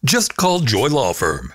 Just call Joy Law Firm,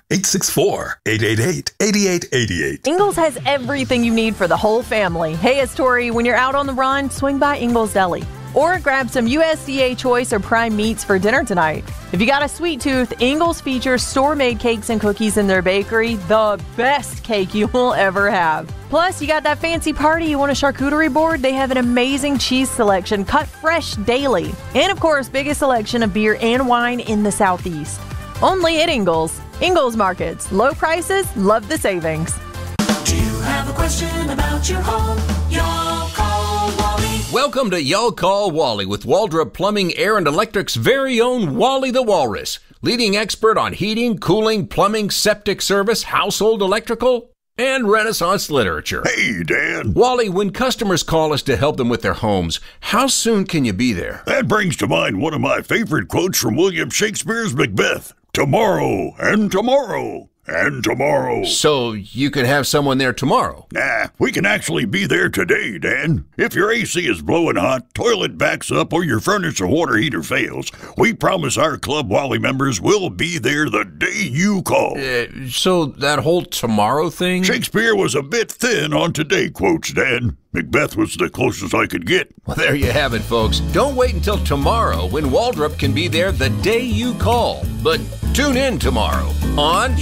864-888-8888. Ingles has everything you need for the whole family. Hey, it's Tori. When you're out on the run, swing by Ingles Deli. Or grab some USDA Choice or Prime meats for dinner tonight. If you got a sweet tooth, Ingles features store-made cakes and cookies in their bakery, the best cake you will ever have. Plus, you got that fancy party, you want a charcuterie board? They have an amazing cheese selection, cut fresh daily. And of course, biggest selection of beer and wine in the Southeast. Only at Ingles. Ingles Markets. Low prices, love the savings. Do you have a question about your home? Y'all call Wally. Welcome to Y'all Call Wally with Waldrop Plumbing, Air, and Electric's very own Wally the Walrus, leading expert on heating, cooling, plumbing, septic service, household electrical, and Renaissance literature. Hey, Dan. Wally, when customers call us to help them with their homes, how soon can you be there? That brings to mind one of my favorite quotes from William Shakespeare's Macbeth. Tomorrow, and tomorrow, and tomorrow. So you could have someone there tomorrow? Nah, we can actually be there today, Dan. If your AC is blowing hot, toilet backs up, or your furnace or water heater fails, we promise our Club Wally members will be there the day you call. So that whole tomorrow thing? Shakespeare was a bit thin on today quotes, Dan. Macbeth was the closest I could get. Well, there you have it, folks. Don't wait until tomorrow when Waldrop can be there the day you call. But tune in tomorrow on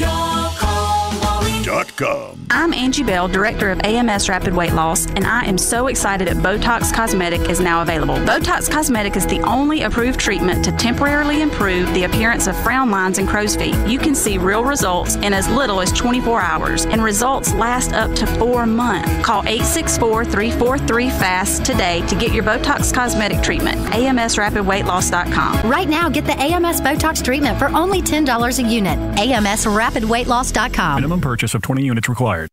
YallCallWally.com. I'm Angie Bell, Director of AMS Rapid Weight Loss, and I am so excited that Botox Cosmetic is now available. Botox Cosmetic is the only approved treatment to temporarily improve the appearance of frown lines and crow's feet. You can see real results in as little as 24 hours, and results last up to 4 months. Call 864-343-FAST today to get your Botox Cosmetic treatment. AMSRapidWeightLoss.com. Right now, get the AMS Botox treatment for only $10 a unit. AMSRapidWeightLoss.com. Minimum purchase of 20 units required.